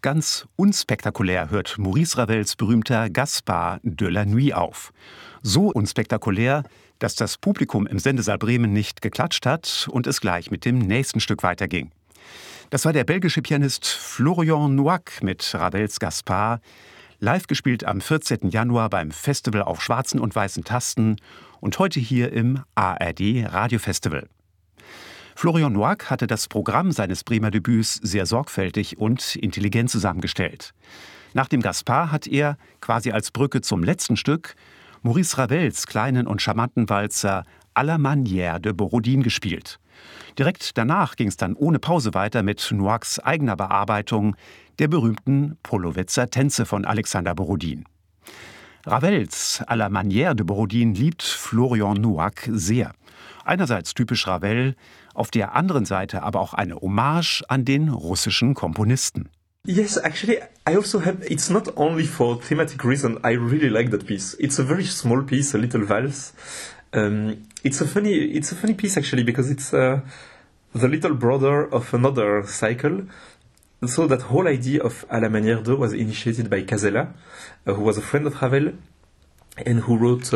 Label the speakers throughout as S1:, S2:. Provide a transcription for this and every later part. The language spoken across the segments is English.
S1: Ganz unspektakulär hört Maurice Ravels berühmter Gaspard de la Nuit auf. So unspektakulär, dass das Publikum im Sendesaal Bremen nicht geklatscht hat und es gleich mit dem nächsten Stück weiterging. Das war der belgische Pianist Florian Nouac mit Ravels Gaspard, live gespielt am 14. Januar beim Festival auf schwarzen und weißen Tasten und heute hier im ARD Radiofestival. Florian Nouac hatte das Programm seines Bremer Debüts sehr sorgfältig und intelligent zusammengestellt. Nach dem Gaspard hat er, quasi als Brücke zum letzten Stück, Maurice Ravels kleinen und charmanten Walzer à la manière de Borodin gespielt. Direkt danach ging es dann ohne Pause weiter mit Nouacs eigener Bearbeitung der berühmten Polowetzer Tänze von Alexander Borodin. Ravels à la manière de Borodin liebt Florian Nouac sehr. Einerseits typisch Ravel, auf der anderen Seite aber auch eine Hommage an den russischen Komponisten.
S2: Yes, actually, I also have, it's not only for thematic reason, I really like that piece. It's a very small piece, a little valse. It's a funny piece actually, because it's the little brother of another cycle. So that whole idea of à la manière de was initiated by Casella, who was a friend of Ravel, and who wrote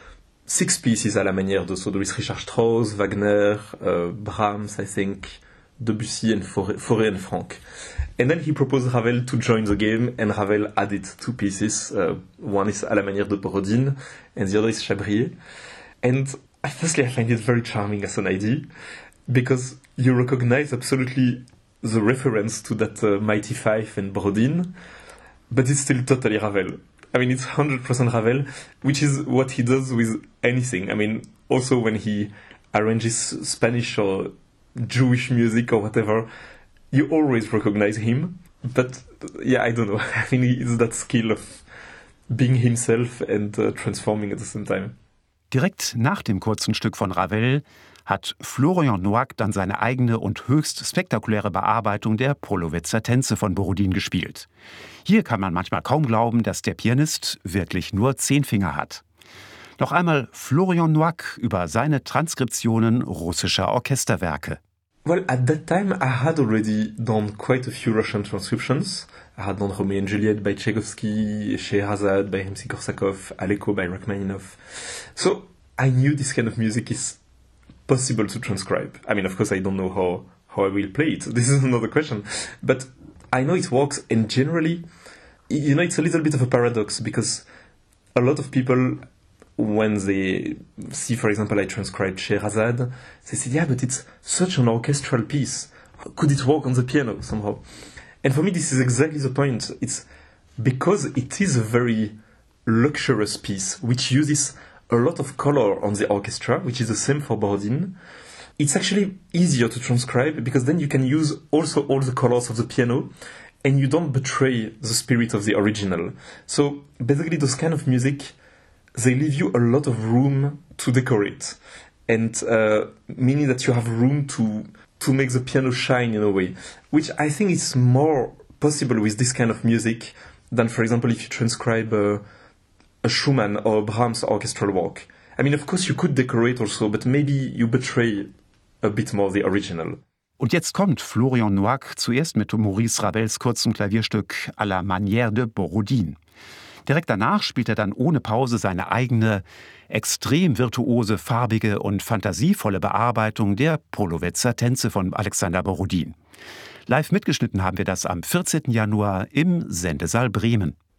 S2: 6 pieces à la manière de. So there is Richard Strauss, Wagner, Brahms, I think, Debussy and Fauré and Franck. And then he proposed Ravel to join the game, and Ravel added 2 pieces. One is à la manière de Borodin, and the other is Chabrier. And firstly, I find it very charming as an idea, because you recognize absolutely the reference to that Mighty Five and Borodin, but it's still totally Ravel. I mean, it's 100% Ravel, which is what he does with anything. I mean, also when he arranges Spanish or Jewish music or whatever, you always recognize him. But yeah, I don't know. I think it's that skill of being himself and transforming at the same time.
S1: Direkt nach dem kurzen Stück von Ravel hat Florian Nouac dann seine eigene und höchst spektakuläre Bearbeitung der Polowetzer Tänze von Borodin gespielt. Hier kann man manchmal kaum glauben, dass der Pianist wirklich nur 10 Finger hat. Noch einmal Florian Nouac über seine Transkriptionen russischer Orchesterwerke.
S2: Well, at that time I had already done quite a few Russian transcriptions. I had done Romeo and Juliet by Tchaikovsky, Scheherazade by Rimsky-Korsakov, Aleko by Rachmaninoff. So I knew this kind of music is possible to transcribe. I mean, of course, I don't know how I will play it. This is another question. But I know it works, and generally, you know, it's a little bit of a paradox, because a lot of people, when they see, for example, I transcribed Scheherazade, they say, yeah, but it's such an orchestral piece. Could it work on the piano somehow? And for me, this is exactly the point. It's because it is a very luxurious piece, which uses a lot of color on the orchestra, which is the same for Borodin. It's actually easier to transcribe, because then you can use also all the colors of the piano, and you don't betray the spirit of the original. So basically, those kind of music, they leave you a lot of room to decorate, and meaning that you have room to make the piano shine in a way, which I think is more possible with this kind of music than, for example, if you transcribe a Schumann or a Brahms orchestral work. I mean, of course, you could decorate also, but maybe you betray a bit more the original.
S1: Und jetzt kommt Florian Nouac zuerst mit Maurice Ravels kurzem Klavierstück à la manière de Borodin. Direkt danach spielt er dann ohne Pause seine eigene, extrem virtuose, farbige und fantasievolle Bearbeitung der Polowetzer Tänze von Alexander Borodin. Live mitgeschnitten haben wir das am 14. Januar im Sendesaal Bremen.